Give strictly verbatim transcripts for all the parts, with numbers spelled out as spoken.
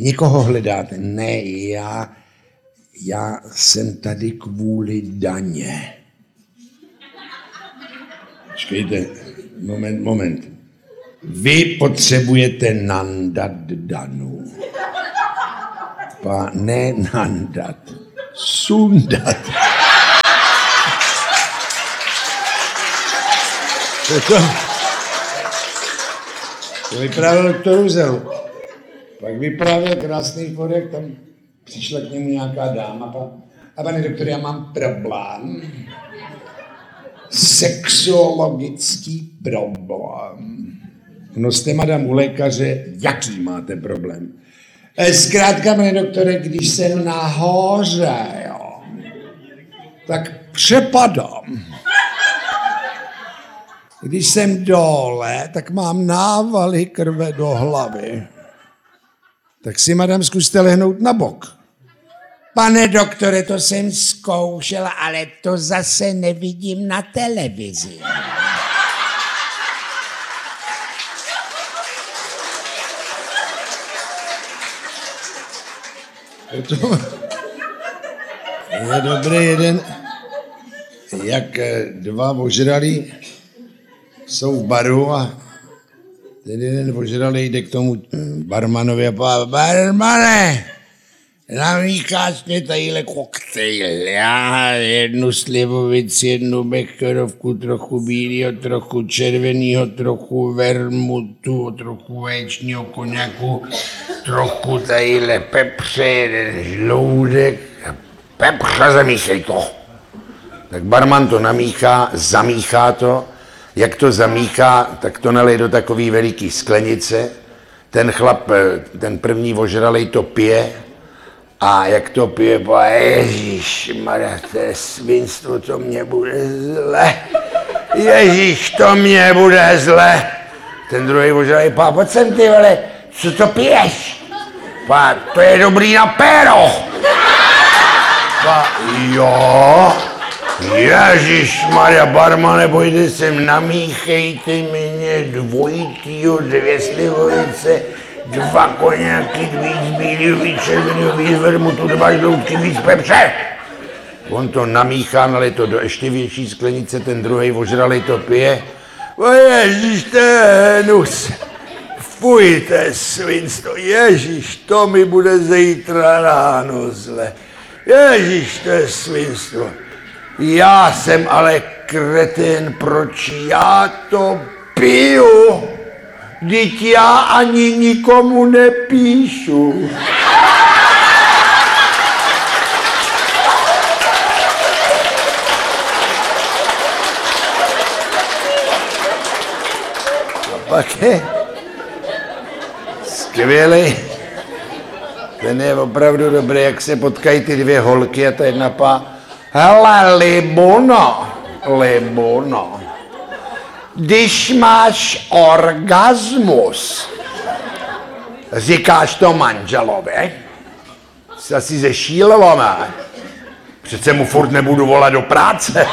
Někoho hledáte? Ne, já, já jsem tady kvůli daně. Počkejte, moment, moment. Vy potřebujete nandat Danu. Pa, ne nandat, sundat. To, to, to vyprávěl doktor Uzel. Pak vyprávěl krásný fotek, tam přišla k němu nějaká dáma. Pa, a pane doktor, já mám problém. Sexuologický problém. No jste, madam, u lékaře, jaký máte problém? Zkrátka, pane doktore, když jsem nahoře, jo, tak přepadám. Když jsem dole, tak mám návaly krve do hlavy. Tak si, madam, zkuste lehnout na bok. Pane doktore, to jsem zkoušela, ale to zase nevidím na televizi. To je dobrý jeden, jak dva ožralí jsou v baru a ten jeden ožralý jde k tomu barmanovi a pá, barmane, namícháš mě tadyhle koktejl, já jednu slivovici, jednu becherovku, trochu bílýho, trochu červenýho, trochu vermutu, trochu vaječního koněku, trochu tadyhle pepře, jeden žloudek, pepře, zamíchej to. Tak barman to namíchá, zamíchá to, jak to zamíchá, tak to nalej do takový veliký sklenice, ten chlap, ten první ožralej to pije, a jak to pije, pa ježišmarja, to je svinstvo, to mě bude zle. Ježíš, to mě bude zle. Ten druhý ožralej, pa, pojď sem ty vole, co to piješ? Pa, to je dobrý na péro. Pa, jo, ježišmarja, barmane, pojďte sem, namíchejte mě dvojitýho, dvě slivovice, dva koněky, víc bílýho, víc červenýho, víc vermutu, dva žloutky, víc pepře. On to namíchá, nalej to do ještě větší sklenice, ten druhej ožralej to pije. O ježiš, to je hnus. Fuj, to je svinstvo. Ježiš, to mi bude zítra ráno zle. Ježiš, to je svinstvo. Já jsem ale kretén, proč já to piju? Vždyť já ani nikomu nepíšu. A pak je skvělej. Ten je opravdu dobrý, jak se potkají ty dvě holky a ta jedna pá. Hele, Libuno, Libuno. Když máš orgasmus, říkáš to manželovi, jsi asi zešílila, ne? Přece mu furt nebudu volat do práce.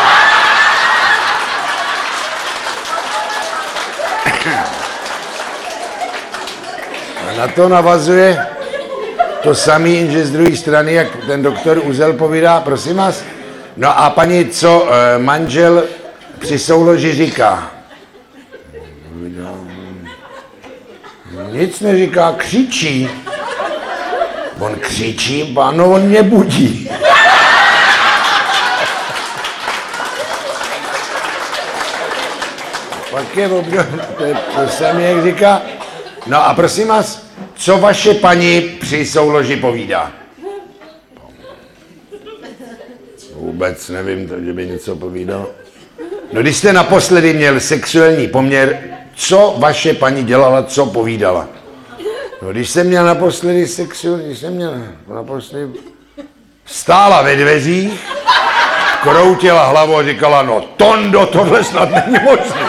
A na to navazuje to samý, jenže z druhé strany, jak ten doktor Uzel povídá, prosím vás, no a paní, co manžel při souloži říká? Nic neříká, křičí. On křičí, páno, on mě budí. Pak je období, to, to samé, jak říká. No a prosím vás, co vaše paní při souloži povídá? Vůbec nevím, to, že by něco povídal. No když jste naposledy měl sexuální poměr, co vaše paní dělala, co povídala? No když jsem měl naposledy sexuální, když jsem měl naposledy... Stála ve dveřích, kroutila hlavou a říkala, no Tondo, tohle snad není možné.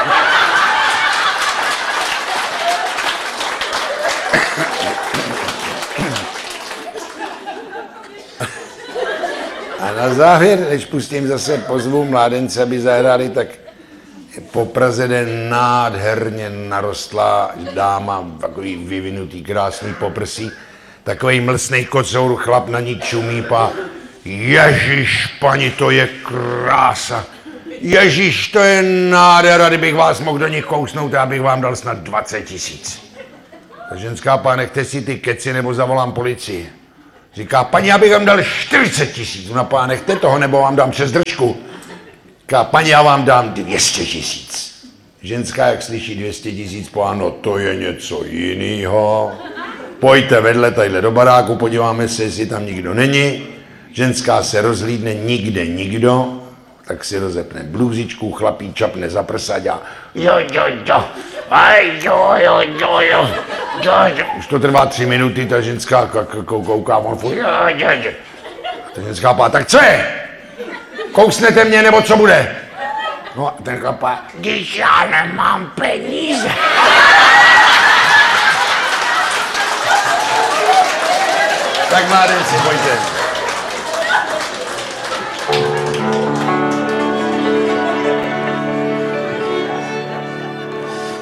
A na závěr, než pustím zase pozvu mládence, aby zahráli, tak po Praze jde nádherně narostlá dáma, takový vyvinutý, krásný poprsí. Takovej mlsnej kocour, chlap na ní čumí, pá. Ježiš, pani, to je krása. Ježiš, to je nádhera, kdybych vás mohl do nich kousnout, já bych vám dal snad dvacet tisíc. Ta ženská, pá, nechte si ty keci, nebo zavolám policii. Říká, paní, já bych vám dal čtyřicet tisíc. Ona, pá, nechte toho, nebo vám dám přes držku. Říká, paní, já vám dám dvě stě tisíc. Ženská, jak slyší dvě stě tisíc, pá, no to je něco jinýho. Pojďte vedle tadyhle do baráku, podíváme se, jestli tam nikdo není. Ženská se rozhlídne, nikde nikdo. Tak si rozepne bluzičku, chlapí čapne za prsa a jo, jo, jo, aj, jo, jo, jo, jo, jo, jo. Už to trvá tři minuty, ta ženská kouká, on furt, jo, jo, jo. Ta ženská pá, tak co je? Kousnete mě, nebo co bude? No a ten chlapá, když já nemám peníze. Tak mládenci, pojďte.